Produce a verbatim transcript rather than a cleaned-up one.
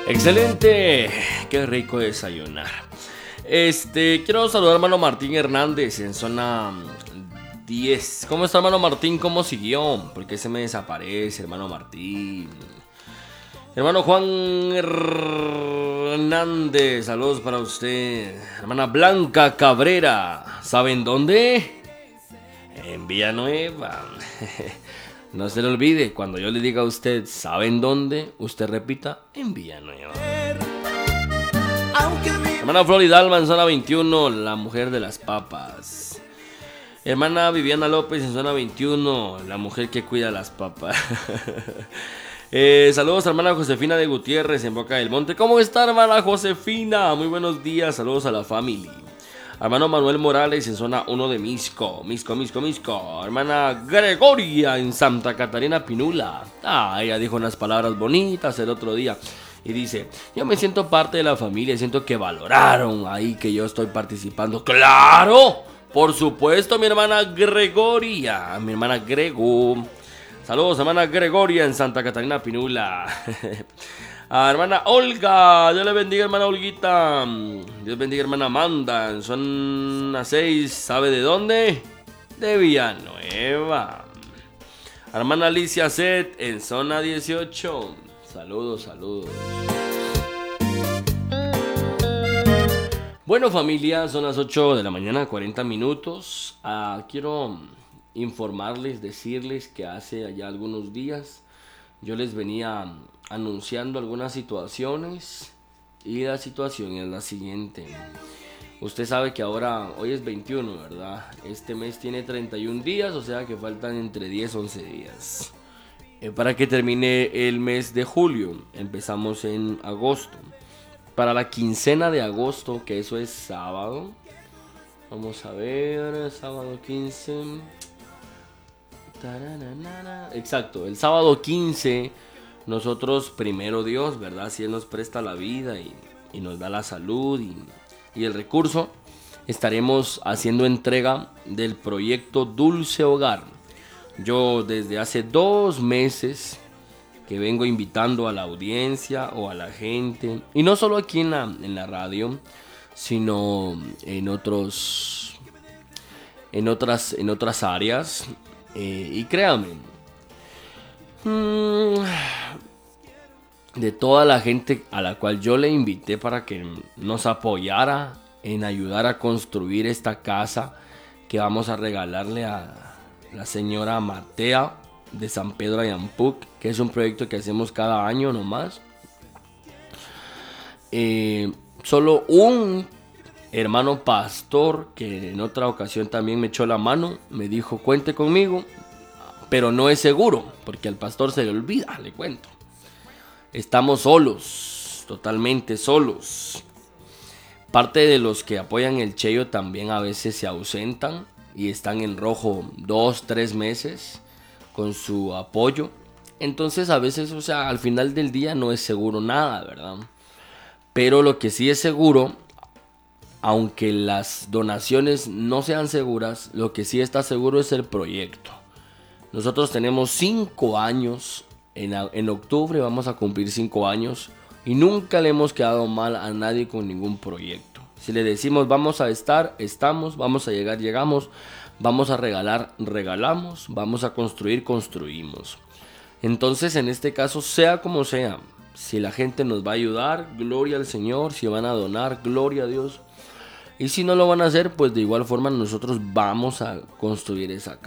Excelente, qué rico desayunar. Este, quiero saludar al hermano Martín Hernández en zona diez. ¿Cómo está, hermano Martín? ¿Cómo siguió? ¿Por qué se me desaparece, hermano Martín? Hermano Juan Hernández, saludos para usted. Hermana Blanca Cabrera, ¿saben dónde? En Villanueva. No se le olvide, cuando yo le diga a usted, ¿saben dónde? Usted repita, en Villanueva. Hermana Floridalma en zona veintiuno, la mujer de las papas. Hermana Viviana López en zona veintiuno, la mujer que cuida las papas. eh, saludos a hermana Josefina de Gutiérrez en Boca del Monte. ¿Cómo está, hermana Josefina? Muy buenos días, saludos a la familia. Hermano Manuel Morales en zona uno de Misco, Misco, Misco, Misco. Hermana Gregoria en Santa Catarina Pinula. Ah, ella dijo unas palabras bonitas el otro día. Y dice, yo me siento parte de la familia, siento que valoraron ahí que yo estoy participando. ¡Claro! Por supuesto, mi hermana Gregoria, mi hermana Grego. Saludos, hermana Gregoria en Santa Catarina Pinula. A hermana Olga, Dios le bendiga, hermana Olguita. Dios bendiga, hermana Amanda. Son las seis, ¿sabe de dónde? De Villanueva. Hermana Alicia Set en zona dieciocho. Saludos, saludos. Bueno, familia, son las ocho de la mañana, cuarenta minutos. Ah, quiero informarles, decirles que hace ya algunos días yo les venía anunciando algunas situaciones y la situación es la siguiente. Usted sabe que ahora, hoy es veintiuno, ¿verdad? Este mes tiene treinta y un días, o sea que faltan entre diez y once días eh, para que termine el mes de julio. Empezamos en agosto. Para la quincena de agosto, que eso es sábado. Vamos a ver, sábado quince. Exacto, el sábado quince, nosotros, primero Dios, ¿verdad? Si Él nos presta la vida y, y nos da la salud y, y el recurso, estaremos haciendo entrega del proyecto Dulce Hogar. Yo desde hace dos meses que vengo invitando a la audiencia o a la gente, y no solo aquí en la, en la radio, sino en otros, en otras, en otras áreas. Eh, y créanme, mmm, de toda la gente a la cual yo le invité para que nos apoyara en ayudar a construir esta casa que vamos a regalarle a la señora Matea de San Pedro Ayampuc, que es un proyecto que hacemos cada año nomás. Eh, solo un hermano pastor que en otra ocasión también me echó la mano, me dijo, cuente conmigo, pero no es seguro, porque al pastor se le olvida, le cuento. Estamos solos, totalmente solos. Parte de los que apoyan el Cheyo también a veces se ausentan y están en rojo dos, tres meses con su apoyo. Entonces a veces, o sea, al final del día no es seguro nada, ¿verdad? Pero lo que sí es seguro, aunque las donaciones no sean seguras, lo que sí está seguro es el proyecto. Nosotros tenemos cinco años, en, en octubre vamos a cumplir cinco años y nunca le hemos quedado mal a nadie con ningún proyecto. Si le decimos vamos a estar, estamos, vamos a llegar, llegamos, vamos a regalar, regalamos, vamos a construir, construimos. Entonces en este caso, sea como sea, si la gente nos va a ayudar, gloria al Señor, si van a donar, gloria a Dios. Y si no lo van a hacer, pues de igual forma nosotros vamos a construir esa casa.